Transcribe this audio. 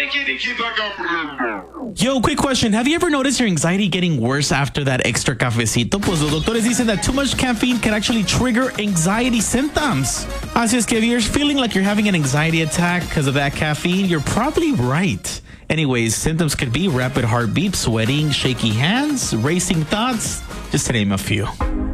Yo, quick question. Have you ever noticed your anxiety getting worse after that extra cafecito? Pues los doctores dicen that too much caffeine can actually trigger anxiety symptoms. Así es que if you're feeling like you're having an anxiety attack because of that caffeine, you're probably right. Anyways, symptoms could be rapid heartbeat, sweating, shaky hands, racing thoughts, just to name a few.